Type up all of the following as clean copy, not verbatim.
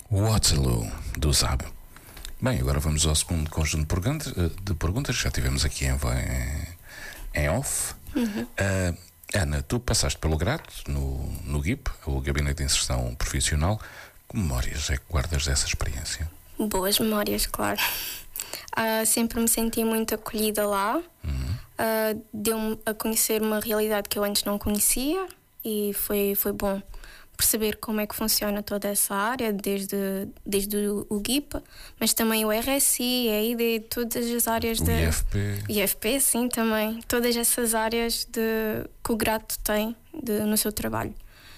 Waterloo, do Zab. Bem, agora vamos ao segundo conjunto de perguntas que já tivemos aqui em off. Ana, tu passaste pelo GRAT, no GIP, o Gabinete de Inserção Profissional. Que memórias é que guardas dessa experiência? Boas memórias, claro. Sempre me senti muito acolhida lá. Deu-me a conhecer uma realidade que eu antes não conhecia e foi bom perceber como é que funciona toda essa área, desde o GIP, mas também o RSI, a ID, todas as áreas o IFP. IFP, sim, também. Todas essas áreas que o GRAT tem no seu trabalho.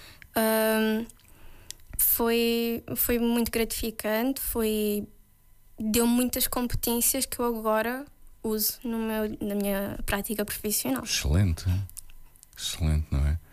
Foi muito gratificante, deu-me muitas competências que eu agora uso na minha prática profissional. Excelente, não é?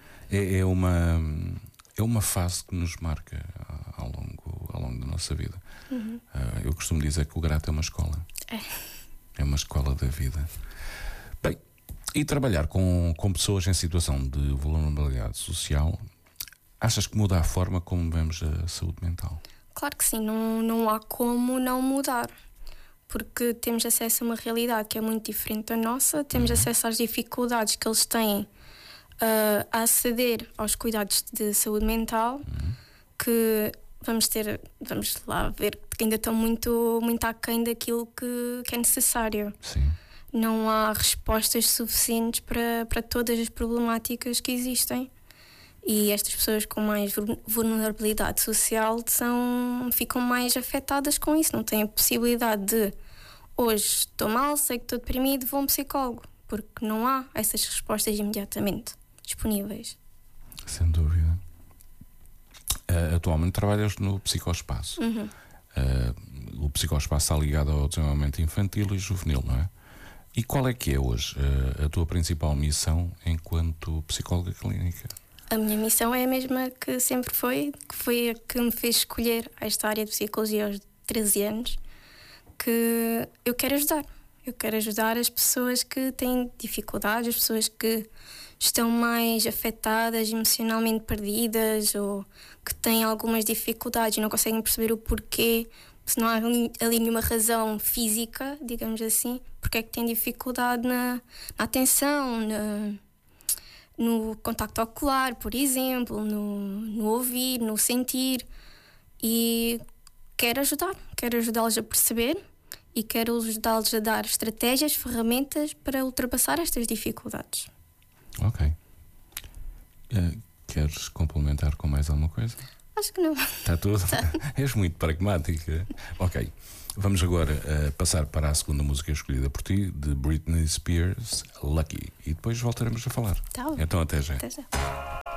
É uma fase que nos marca ao longo da nossa vida. Eu costumo dizer que o GRAT é uma escola. É uma escola da vida. Bem, e trabalhar com pessoas em situação de vulnerabilidade social, achas que muda a forma como vemos a saúde mental? Claro que sim, não há como não mudar, porque temos acesso a uma realidade que é muito diferente da nossa, temos acesso às dificuldades que eles têm a aceder aos cuidados de saúde mental, que vamos lá ver que ainda estão muito, muito aquém daquilo que é necessário. Sim. Não há respostas suficientes para todas as problemáticas que existem. E estas pessoas com mais vulnerabilidade social ficam mais afetadas com isso. Não têm a possibilidade de, hoje estou mal, sei que estou deprimido, vou a um psicólogo, porque não há essas respostas imediatamente disponíveis. Sem dúvida. Atualmente trabalhas no psicoespaço. O psicoespaço está ligado ao desenvolvimento infantil e juvenil, não é? E qual é que é hoje a tua principal missão enquanto psicóloga clínica? A minha missão é a mesma que sempre foi, que foi a que me fez escolher esta área de psicologia aos 13 anos, que eu quero ajudar. Eu quero ajudar as pessoas que têm dificuldades, as pessoas que estão mais afetadas, emocionalmente perdidas, ou que têm algumas dificuldades e não conseguem perceber o porquê, se não há ali nenhuma razão física, digamos assim, porque é que têm dificuldade na atenção, no contacto ocular, por exemplo, no ouvir, no sentir. E quero ajudá-los a perceber e quero ajudá-los a dar estratégias, ferramentas para ultrapassar estas dificuldades. Ok. Queres complementar com mais alguma coisa? Acho que não. Está tudo? És muito pragmática. Ok. Vamos agora passar para a segunda música escolhida por ti, de Britney Spears, Lucky. E depois voltaremos a falar. Tá bom. Então até já. Até já.